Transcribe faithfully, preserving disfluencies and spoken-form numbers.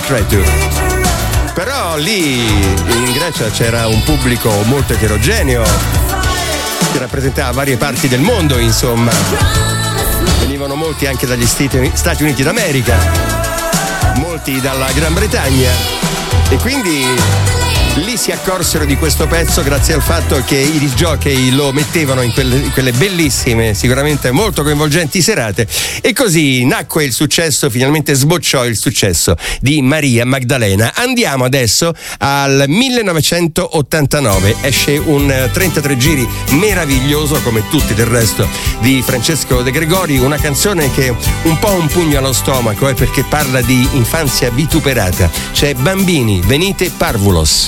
Try To. Però lì in Grecia c'era un pubblico molto eterogeneo che rappresentava varie parti del mondo, insomma. Venivano molti anche dagli Stati Uniti d'America, molti dalla Gran Bretagna, e quindi lì si accorsero di questo pezzo grazie al fatto che i disc jockey lo mettevano in quelle, in quelle bellissime, sicuramente molto coinvolgenti serate, e così nacque il successo, finalmente sbocciò il successo di Maria Maddalena. Andiamo adesso al millenovecentottantanove, esce un trentatré giri meraviglioso, come tutti del resto, di Francesco De Gregori, una canzone che è un po' un pugno allo stomaco, eh, perché parla di infanzia vituperata. C'è Bambini, venite parvulos.